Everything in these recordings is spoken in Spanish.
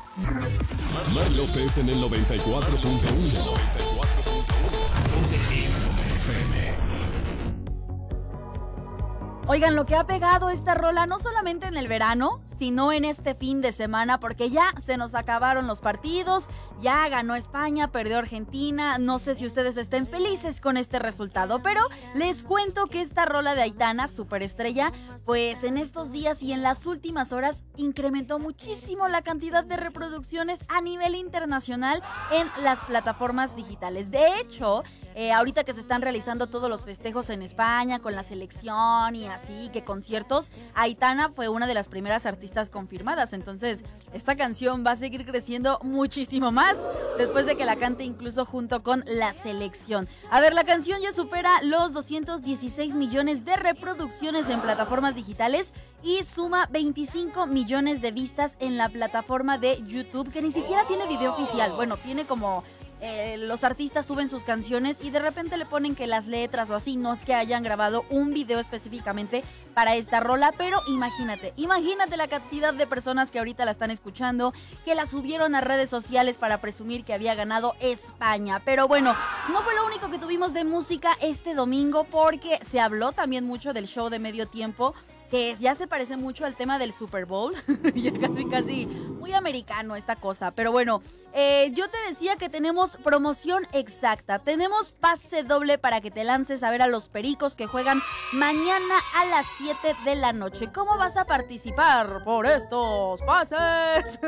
Mar López en el 94.1. Oigan, lo que ha pegado esta rola no solamente en el verano, sino en este fin de semana, porque ya se nos acabaron los partidos, ya ganó España, perdió Argentina, no sé si ustedes estén felices con este resultado, pero les cuento que esta rola de Aitana, superestrella, pues en estos días y en las últimas horas incrementó muchísimo la cantidad de reproducciones a nivel internacional en las plataformas digitales. De hecho, ahorita que se están realizando todos los festejos en España con la selección y así, que conciertos, Aitana fue una de las primeras artistas confirmadas, entonces esta canción va a seguir creciendo muchísimo más después de que la cante incluso junto con la selección. A ver, la canción ya supera los 216 millones de reproducciones en plataformas digitales y suma 25 millones de vistas en la plataforma de YouTube, que ni siquiera tiene video oficial. Bueno, tiene como los artistas suben sus canciones y de repente le ponen que las letras o así, no es que hayan grabado un video específicamente para esta rola, pero imagínate la cantidad de personas que ahorita la están escuchando, que la subieron a redes sociales para presumir que había ganado España. Pero bueno, no fue lo único que tuvimos de música este domingo, porque se habló también mucho del show de medio tiempo, que ya se parece mucho al tema del Super Bowl, ya casi muy americano esta cosa, pero bueno, yo te decía que tenemos promoción exacta, tenemos pase doble para que te lances a ver a los Pericos que juegan mañana a las 7 de la noche. ¿Cómo vas a participar por estos pases?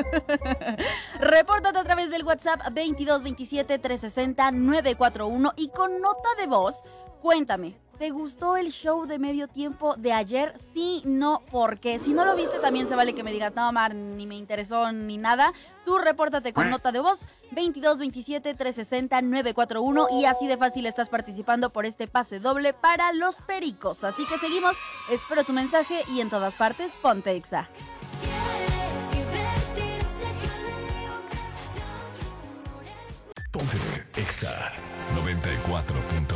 Repórtate a través del WhatsApp 2227 360 941 y con nota de voz, cuéntame, ¿te gustó el show de medio tiempo de ayer? Sí, no, ¿por qué? Si no lo viste, también se vale que me digas, no, Mar, ni me interesó ni nada. Tú repórtate con nota de voz 2227 360 941 y así de fácil estás participando por este pase doble para los Pericos. Así que seguimos, espero tu mensaje y en todas partes, ponte Exa. Ponte Exa 94.1.